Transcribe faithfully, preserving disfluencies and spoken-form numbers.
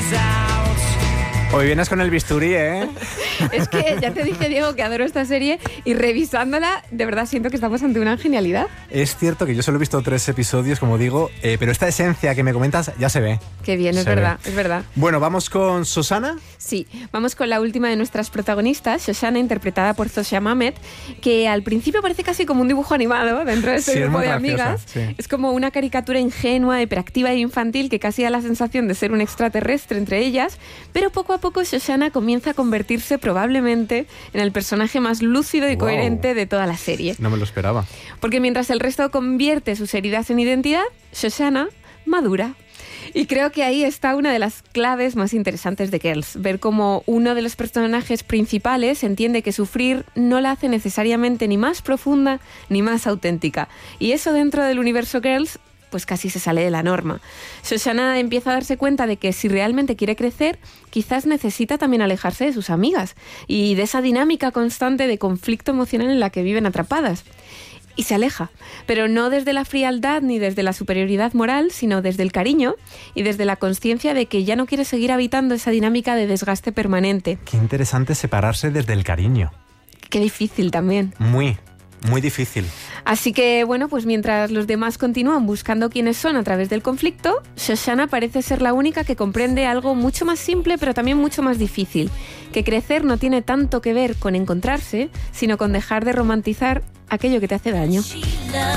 Hoy vienes con el bisturí, ¿eh? Es que ya te dije, Diego, que adoro esta serie y revisándola, de verdad siento que estamos ante una genialidad. Es cierto que yo solo he visto tres episodios, como digo, eh, pero esta esencia que me comentas ya se ve. Qué bien, es Se verdad, ve. es verdad. Bueno, vamos con Shoshana. Sí, vamos con la última de nuestras protagonistas, Shoshana, interpretada por Zosia Mamet, que al principio parece casi como un dibujo animado dentro de este Sí, es grupo muy de graciosa, amigas. sí. Es como una caricatura ingenua, hiperactiva e infantil que casi da la sensación de ser un extraterrestre entre ellas, pero poco a poco Shoshana comienza a convertirse probablemente en el personaje más lúcido y Wow. coherente de toda la serie. No me lo esperaba. Porque mientras el resto convierte sus heridas en identidad, Shoshana madura. Y creo que ahí está una de las claves más interesantes de Girls. Ver cómo uno de los personajes principales entiende que sufrir no la hace necesariamente ni más profunda ni más auténtica. Y eso dentro del universo Girls pues casi se sale de la norma. Shoshana empieza a darse cuenta de que si realmente quiere crecer, quizás necesita también alejarse de sus amigas y de esa dinámica constante de conflicto emocional en la que viven atrapadas. Y se aleja, pero no desde la frialdad ni desde la superioridad moral, sino desde el cariño y desde la consciencia de que ya no quiere seguir habitando esa dinámica de desgaste permanente. Qué interesante separarse desde el cariño. Qué difícil también. Muy, muy difícil. Así que, bueno, pues mientras los demás continúan buscando quiénes son a través del conflicto, Shoshana parece ser la única que comprende algo mucho más simple, pero también mucho más difícil. Que crecer no tiene tanto que ver con encontrarse, sino con dejar de romantizar aquello que te hace daño.